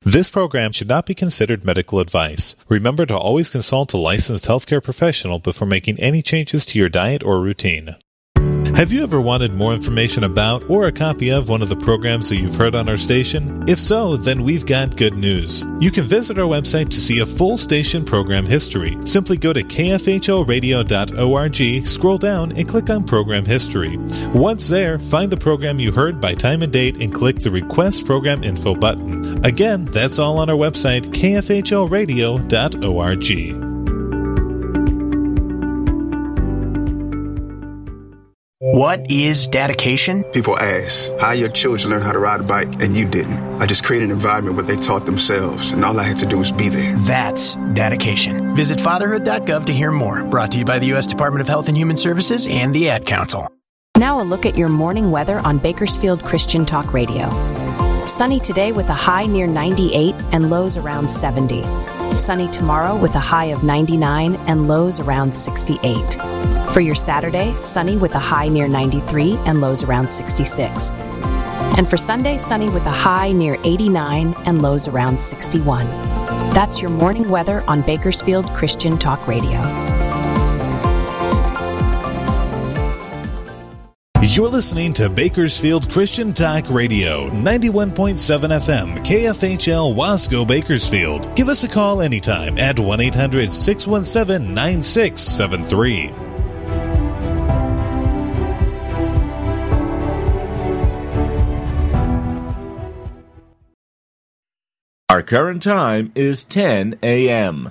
This program should not be considered medical advice. Remember to always consult a licensed healthcare professional before making any changes to your diet or routine. Have you ever wanted more information about or a copy of one of the programs that you've heard on our station? If so, then we've got good news. You can visit our website to see a full station program history. Simply go to kfhoradio.org, scroll down, and click on Program History. Once there, find the program you heard by time and date and click the Request Program Info button. Again, that's all on our website, kfhoradio.org. What is dedication? People ask, how your children learn how to ride a bike and you didn't? I just created an environment where they taught themselves, and all I had to do was be there. That's dedication. Visit fatherhood.gov to hear more. Brought to you by the U.S. Department of Health and Human Services and the Ad Council. Now a look at your morning weather on Bakersfield Christian Talk Radio. Sunny today with a high near 98 and lows around 70. Sunny tomorrow with a high of 99 and lows around 68. For your Saturday, sunny with a high near 93 and lows around 66. And for Sunday, sunny with a high near 89 and lows around 61. That's your morning weather on Bakersfield Christian Talk Radio. You're listening to Bakersfield Christian Talk Radio, 91.7 FM, KFHL Wasco, Bakersfield. Give us a call anytime at 1-800-617-9673. Our current time is 10 a.m.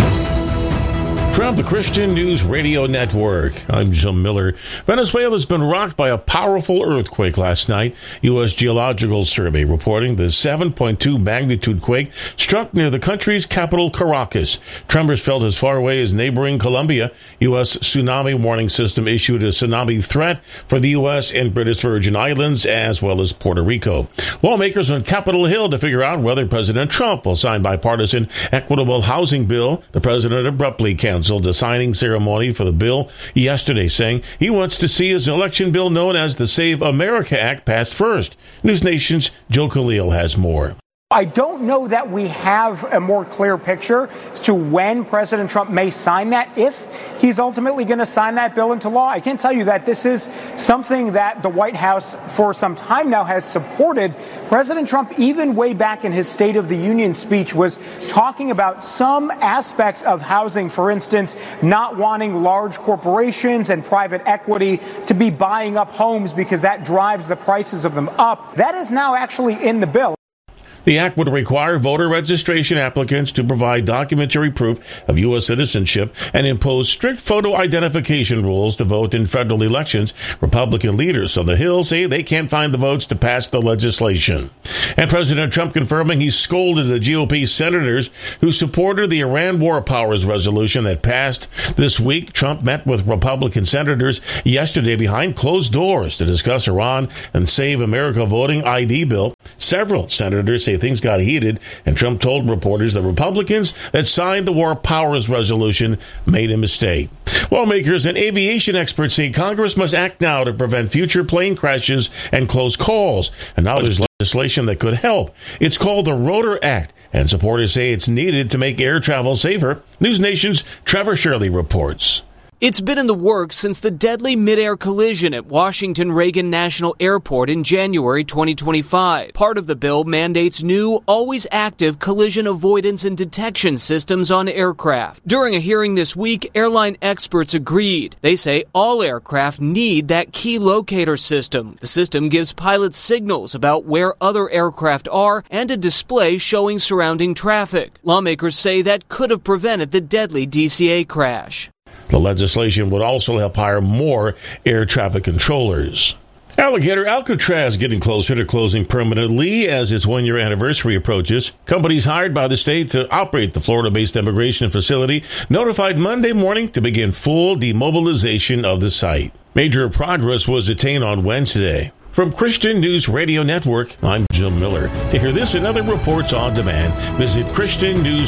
From the Christian News Radio Network, I'm Jim Miller. Venezuela's been rocked by a powerful earthquake last night. U.S. Geological Survey reporting the 7.2 magnitude quake struck near the country's capital, Caracas. Tremors felt as far away as neighboring Colombia. U.S. Tsunami Warning System issued a tsunami threat for the U.S. and British Virgin Islands, as well as Puerto Rico. Lawmakers on Capitol Hill to figure out whether President Trump will sign bipartisan equitable housing bill. The president abruptly canceled the signing ceremony for the bill yesterday, saying he wants to see his election bill known as the Save America Act passed first. News Nation's Joe Khalil has more. I don't know that we have a more clear picture as to when President Trump may sign that, if he's ultimately going to sign that bill into law. I can tell you that this is something that the White House for some time now has supported. President Trump, even way back in his State of the Union speech, was talking about some aspects of housing, for instance, not wanting large corporations and private equity to be buying up homes because that drives the prices of them up. That is now actually in the bill. The act would require voter registration applicants to provide documentary proof of U.S. citizenship and impose strict photo identification rules to vote in federal elections. Republican leaders on the Hill say they can't find the votes to pass the legislation. And President Trump confirming he scolded the GOP senators who supported the Iran War Powers resolution that passed this week. Trump met with Republican senators yesterday behind closed doors to discuss Iran and Save America voting ID bill. Several senators say things got heated, and Trump told reporters that Republicans that signed the War Powers resolution made a mistake. Lawmakers and aviation experts say Congress must act now to prevent future plane crashes and close calls. And now there's legislation that could help. It's called the Rotor Act, and supporters say it's needed to make air travel safer. News Nation's Trevor Shirley reports. It's been in the works since the deadly mid-air collision at Washington Reagan National Airport in January 2025. Part of the bill mandates new, always active collision avoidance and detection systems on aircraft. During a hearing this week, airline experts agreed. They say all aircraft need that key locator system. The system gives pilots signals about where other aircraft are and a display showing surrounding traffic. Lawmakers say that could have prevented the deadly DCA crash. The legislation would also help hire more air traffic controllers. Alligator Alcatraz getting closer to closing permanently as its one-year anniversary approaches. Companies hired by the state to operate the Florida-based immigration facility notified Monday morning to begin full demobilization of the site. Major progress was attained on Wednesday. From Christian News Radio Network, I'm Jim Miller. To hear this and other reports on demand, visit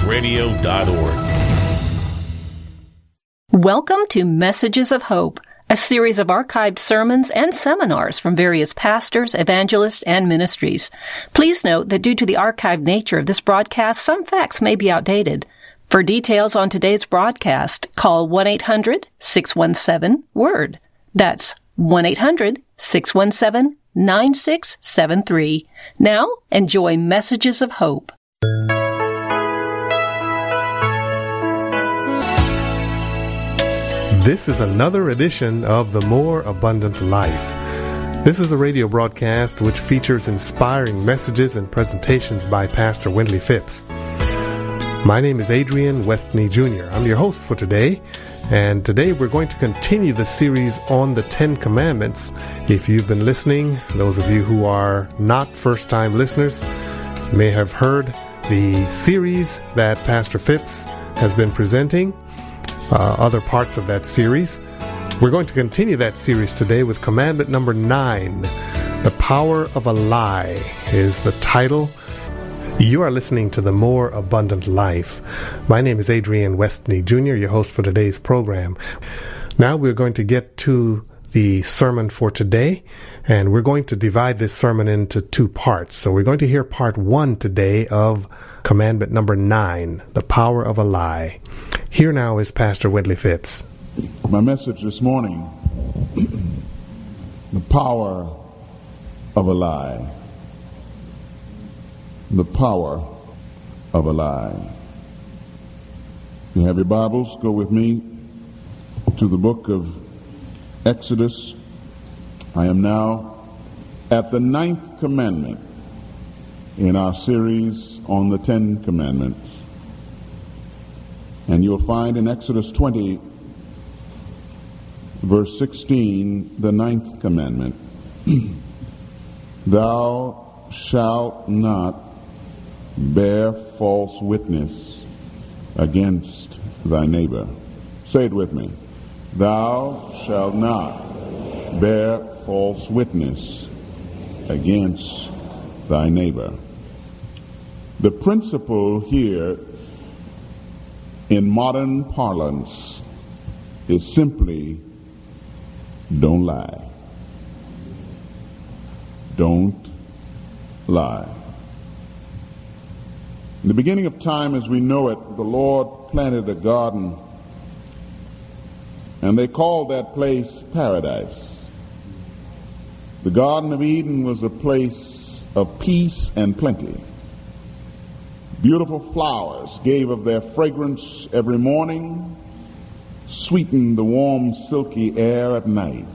ChristianNewsRadio.org. Welcome to Messages of Hope, a a series of archived sermons and seminars from various pastors, evangelists, and ministries. Please note that due to the archived nature of this broadcast, some facts may be outdated. For details on today's broadcast, call 1-800-617-WORD. That's 1-800-617-9673. Now, enjoy Messages of Hope. This is another edition of The More Abundant Life. This is a radio broadcast which features inspiring messages and presentations by Pastor Wendley Phipps. My name is Adrian Westney Jr. I'm your host for today, and today we're going to continue the series on the Ten Commandments. If you've been listening, those of you who are not first-time listeners may have heard the series that Pastor Phipps has been presenting, other parts of that series. We're going to continue that series today with commandment number 9. The Power of a Lie is the title. You are listening to The More Abundant Life. My name is Adrian Westney Jr., your host for today's program. Now we're going to get to the sermon for today, and we're going to divide this sermon into 2 parts. So we're going to hear part 1 today of commandment number 9, the power of a lie. Here now is Pastor Wendley Phipps. My message this morning, the power of a lie. The power of a lie. If you have your Bibles, go with me to the book of Exodus. I am now at the 9th commandment in our series on the 10 commandments. And you'll find in Exodus 20, verse 16, the 9th commandment. Thou shalt not bear false witness against thy neighbor. Say it with me. Thou shalt not bear false witness against thy neighbor. The principle here in modern parlance is simply don't lie. Don't lie. In the beginning of time as we know it, the Lord planted a garden, and they called that place paradise. The Garden of Eden was a place of peace and plenty. Beautiful flowers gave of their fragrance every morning, sweetened the warm, silky air at night.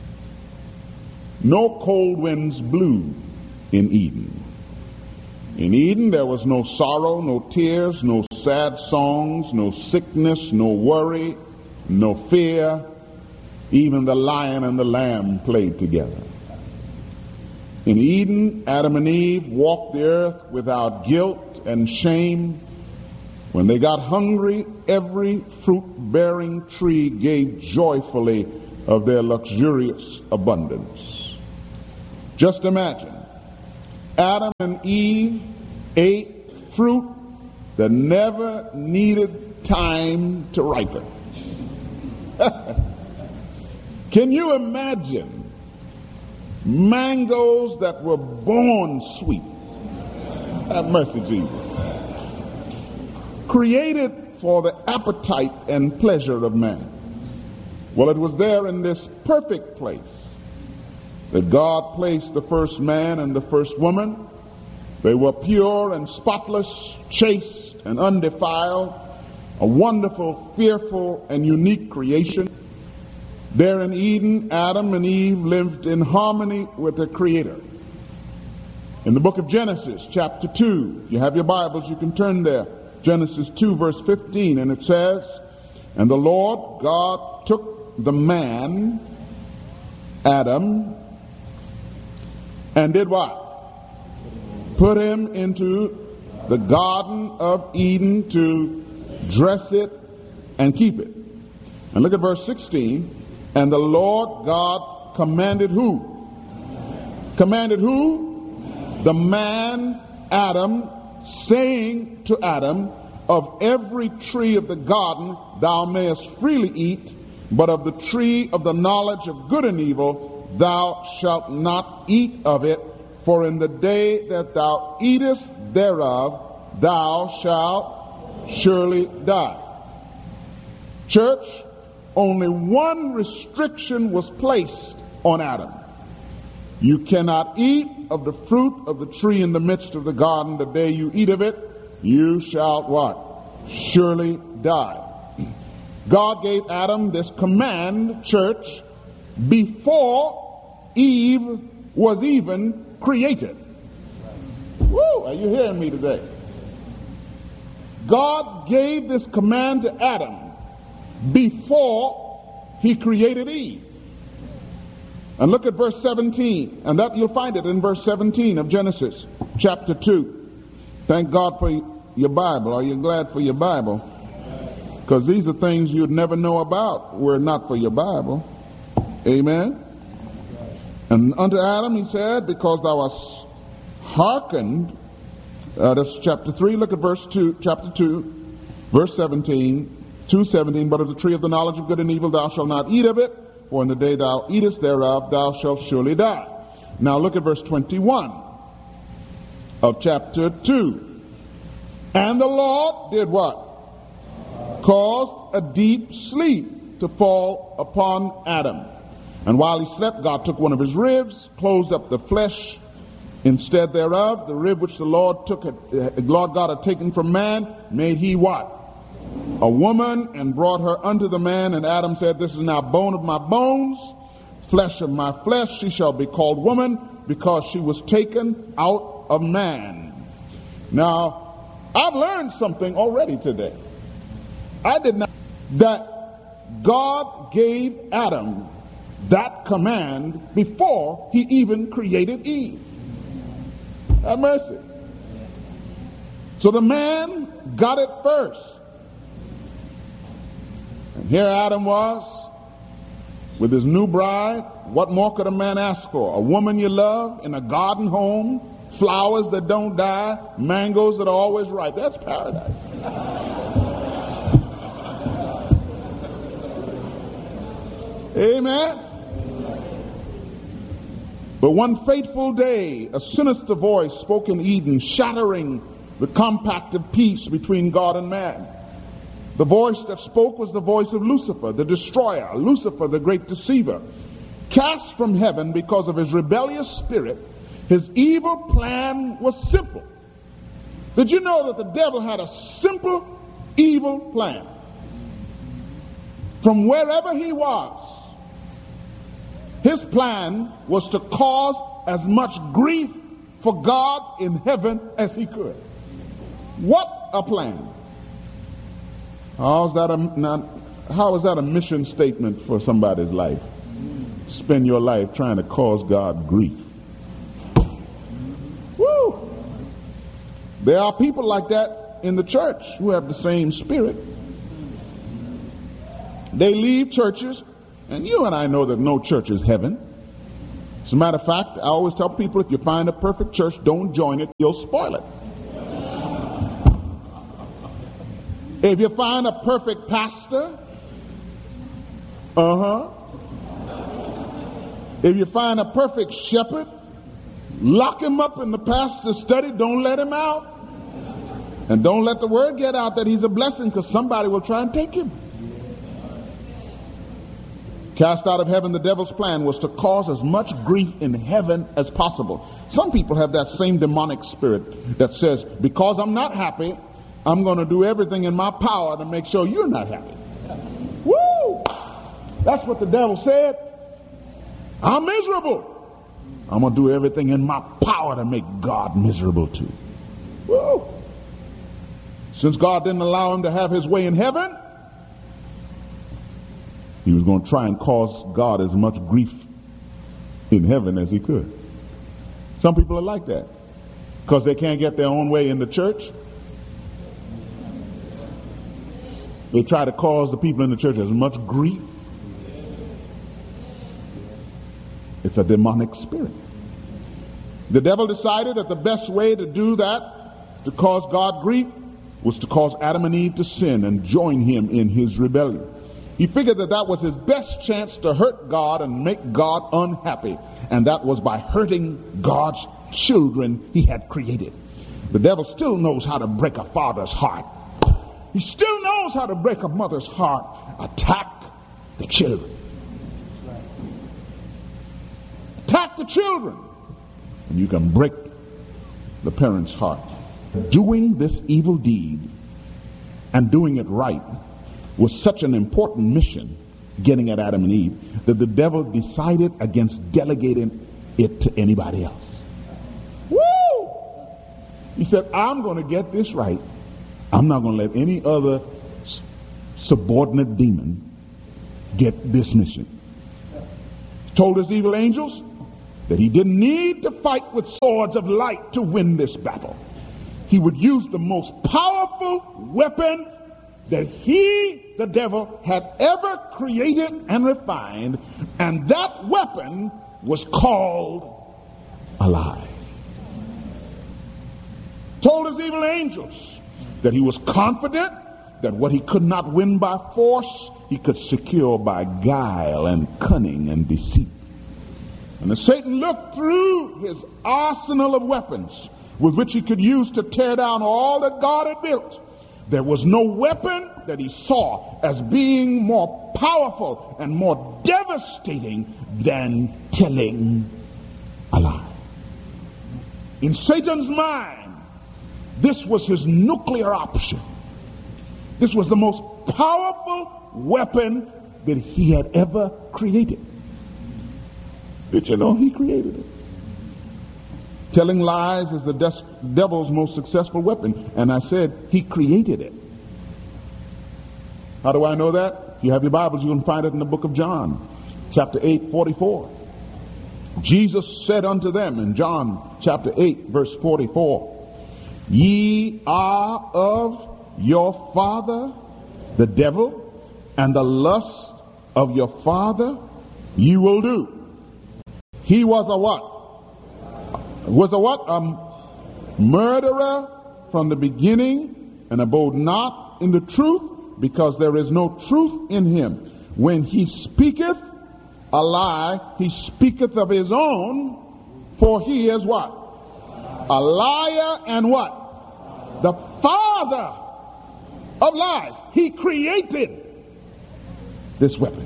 No cold winds blew in Eden. In Eden, there was no sorrow, no tears, no sad songs, no sickness, no worry, no fear. Even the lion and the lamb played together. In Eden, Adam and Eve walked the earth without guilt and shame. When they got hungry, every fruit-bearing tree gave joyfully of their luxurious abundance. Just imagine, Adam and Eve ate fruit that never needed time to ripen. Can you imagine mangoes that were born sweet? Have mercy, Jesus. Created for the appetite and pleasure of man. Well, it was there in this perfect place that God placed the first man and the first woman. They were pure and spotless, chaste and undefiled, a wonderful, fearful, and unique creation. There in Eden, Adam and Eve lived in harmony with their Creator. In the book of Genesis, chapter 2, you have your Bibles, you can turn there. Genesis 2, verse 15, and it says, And the Lord God took the man, Adam, and did what? Put him into the Garden of Eden to dress it and keep it. And look at verse 16. And the Lord God commanded who? Commanded who? The man Adam, saying to Adam, Of every tree of the garden thou mayest freely eat, but of the tree of the knowledge of good and evil thou shalt not eat of it, for in the day that thou eatest thereof thou shalt surely die. Church, only one restriction was placed on Adam. You cannot eat of the fruit of the tree in the midst of the garden. The day you eat of it, you shall what? Surely die. God gave Adam this command, church, before Eve was even created. Woo, are you hearing me today? God gave this command to Adam before he created Eve. And look at verse 17, and that you'll find it in verse 17 of Genesis chapter 2. Thank God for your Bible. Are you glad for your Bible? Because these are things you'd never know about were it not for your Bible. Amen. And unto Adam he said, because thou hast hearkened, that's chapter 3, look at verse 2, chapter 2, verse 17, 2:17, but of the tree of the knowledge of good and evil thou shalt not eat of it, for in the day thou eatest thereof thou shalt surely die. Now look at verse 21 of chapter 2. And the Lord did what? Caused a deep sleep to fall upon Adam. And while he slept, God took one of his ribs, closed up the flesh instead thereof. The rib which the Lord God had taken from man, made he what? A woman, and brought her unto the man. And Adam said, this is now bone of my bones, flesh of my flesh. She shall be called woman, because she was taken out of man. Now, I've learned something already today. I did not, that God gave Adam that command before he even created Eve. Have mercy. So the man got it first. And here Adam was with his new bride. What more could a man ask for? A woman you love in a garden home, flowers that don't die, mangoes that are always ripe. That's paradise. Amen. But one fateful day, a sinister voice spoke in Eden, shattering the compact of peace between God and man. The voice that spoke was the voice of Lucifer, the destroyer, Lucifer, the great deceiver. Cast from heaven because of his rebellious spirit, his evil plan was simple. Did you know that the devil had a simple evil plan? From wherever he was, his plan was to cause as much grief for God in heaven as he could. What a plan. How is that a mission statement for somebody's life? Spend your life trying to cause God grief. Woo! There are people like that in the church who have the same spirit. They leave churches, and you and I know that no church is heaven. As a matter of fact, I always tell people, if you find a perfect church, don't join it, you'll spoil it. If you find a perfect pastor, if you find a perfect shepherd, lock him up in the pastor's study, don't let him out. And don't let the word get out that he's a blessing, because somebody will try and take him. Cast out of heaven, the devil's plan was to cause as much grief in heaven as possible. Some people have that same demonic spirit that says, because I'm not happy, I'm going to do everything in my power to make sure you're not happy. Woo! That's what the devil said. I'm miserable. I'm going to do everything in my power to make God miserable too. Woo! Since God didn't allow him to have his way in heaven, he was going to try and cause God as much grief in heaven as he could. Some people are like that because they can't get their own way in the church. They try to cause the people in the church as much grief. It's a demonic spirit. The devil decided that the best way to do that, to cause God grief, was to cause Adam and Eve to sin and join him in his rebellion. He figured that that was his best chance to hurt God and make God unhappy. And that was by hurting God's children he had created. The devil still knows how to break a father's heart. He still knows how to break a mother's heart. Attack the children. Attack the children. And you can break the parent's heart. Doing this evil deed and doing it right was such an important mission, getting at Adam and Eve, that the devil decided against delegating it to anybody else. Woo! He said, I'm going to get this right. I'm not going to let any other subordinate demon get this mission. He told his evil angels that he didn't need to fight with swords of light to win this battle. He would use the most powerful weapon that he, the devil, had ever created and refined, and that weapon was called a lie. Told his evil angels that he was confident that what he could not win by force, he could secure by guile and cunning and deceit. And as Satan looked through his arsenal of weapons with which he could use to tear down all that God had built, there was no weapon that he saw as being more powerful and more devastating than telling a lie. In Satan's mind, this was his nuclear option. This was the most powerful weapon that he had ever created. Did you know he created it? Telling lies is the devil's most successful weapon. And I said he created it. How do I know that? If you have your Bibles, you can find it in the book of John, chapter 8, 44. Jesus said unto them in John chapter 8, verse 44, ye are of your father, the devil, and the lust of your father you will do. He was a what? A murderer from the beginning, and abode not in the truth, because there is no truth in him. When he speaketh a lie, he speaketh of his own, for he is what? A liar and what? The father of lies. He created this weapon.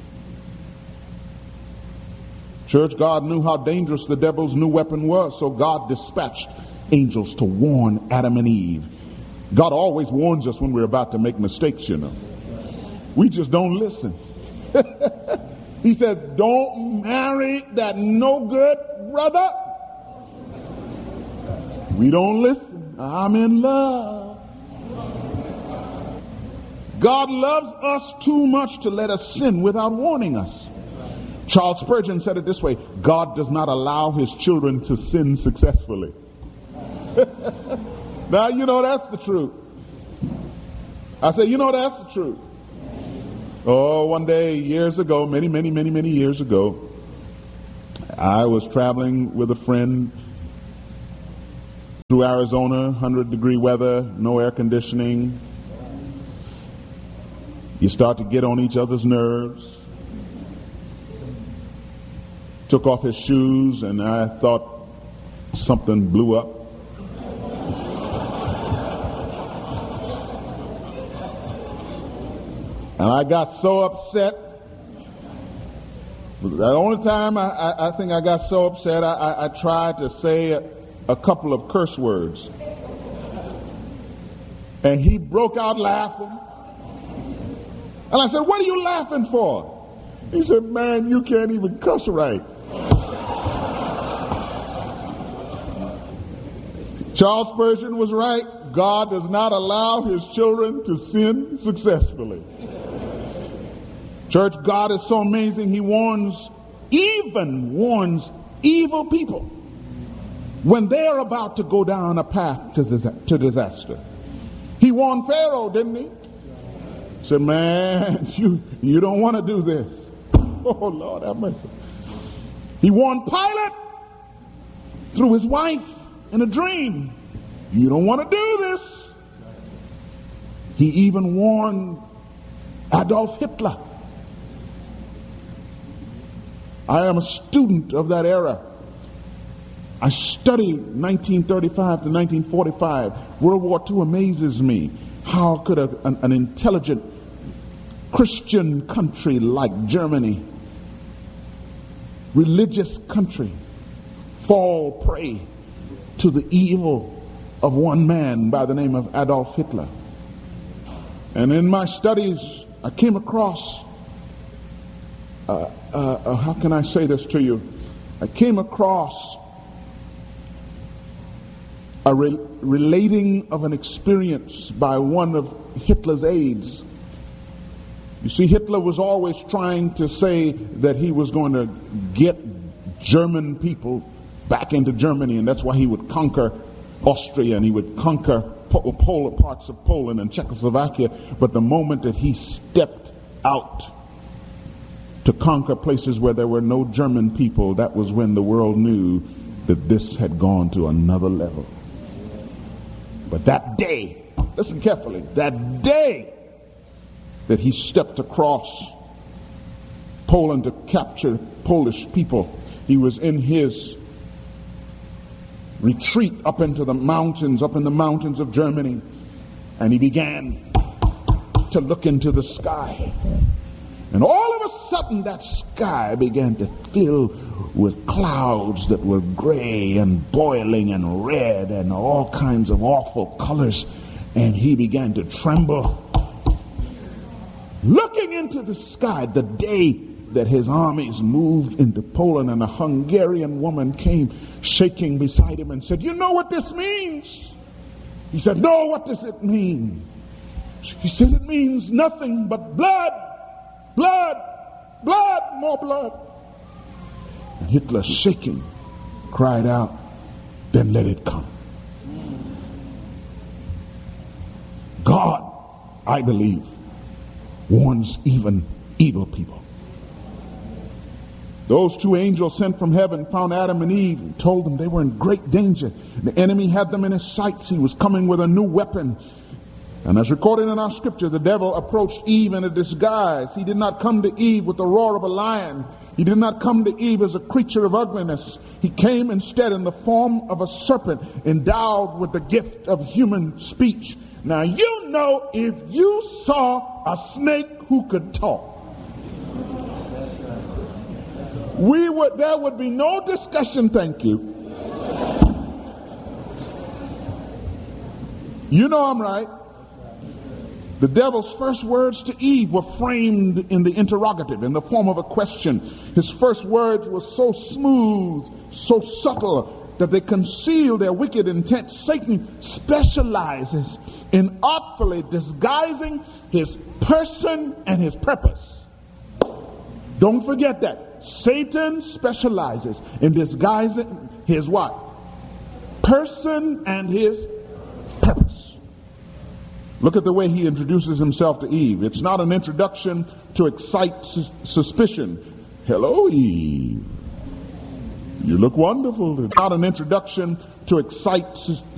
Church, God knew how dangerous the devil's new weapon was, so God dispatched angels to warn Adam and Eve. God always warns us when we're about to make mistakes, you know. We just don't listen. He said, don't marry that no good brother. We don't listen. I'm in love. God loves us too much to let us sin without warning us. Charles Spurgeon said it this way: God does not allow his children to sin successfully. Now, you know that's the truth. I say, you know that's the truth. Oh, one day, years ago, many years ago, I was traveling with a friend through Arizona, 100-degree weather, no air conditioning. You start to get on each other's nerves. Took off his shoes, and I thought something blew up. And I got so upset. The only time I think I got so upset, I tried to say a couple of curse words. And he broke out laughing. And I said, what are you laughing for? He said, man, you can't even cuss right. Charles Spurgeon was right. God does not allow his children to sin successfully. Church, God is so amazing. He warns evil people when they're about to go down a path to disaster. He warned Pharaoh, didn't he? He said, man, you don't want to do this. Oh, Lord, have mercy. He warned Pilate through his wife in a dream. You don't want to do this. He even warned Adolf Hitler. I am a student of that era. I studied 1935 to 1945. World War II amazes me. How could an intelligent Christian country like Germany, religious country, fall prey to the evil of one man by the name of Adolf Hitler? And in my studies, I came across, how can I say this to you? I came across a relating of an experience by one of Hitler's aides. You see, Hitler was always trying to say that he was going to get German people back into Germany, and that's why he would conquer Austria and he would conquer parts of Poland and Czechoslovakia. But the moment that he stepped out to conquer places where there were no German people, that was when the world knew that this had gone to another level. But that day, listen carefully, that day that he stepped across Poland to capture Polish people, he was in his retreat up into the mountains, up in the mountains of Germany, and he began to look into the sky. And all of a sudden that sky began to fill with clouds that were gray and boiling and red and all kinds of awful colors. And he began to tremble. Looking into the sky, the day that his armies moved into Poland, and a Hungarian woman came shaking beside him and said, "You know what this means?" He said, "No, what does it mean?" He said, "It means nothing but blood. Blood, blood, more blood." And Hitler, shaking, cried out, "Then let it come." God, I believe, warns even evil people. Those two angels sent from heaven found Adam and Eve and told them they were in great danger. The enemy had them in his sights. He was coming with a new weapon. And as recorded in our scripture, the devil approached Eve in a disguise. He did not come to Eve with the roar of a lion. He did not come to Eve as a creature of ugliness. He came instead in the form of a serpent, endowed with the gift of human speech. Now, you know, if you saw a snake who could talk, there would be no discussion, thank you. You know I'm right. The devil's first words to Eve were framed in the interrogative, in the form of a question. His first words were so smooth, so subtle, that they conceal their wicked intent. Satan specializes in artfully disguising his person and his purpose. Don't forget that. Satan specializes in disguising his what? Person and his purpose. Look at the way he introduces himself to Eve. It's not an introduction to excite suspicion. "Hello, Eve. You look wonderful." It's not an introduction to excite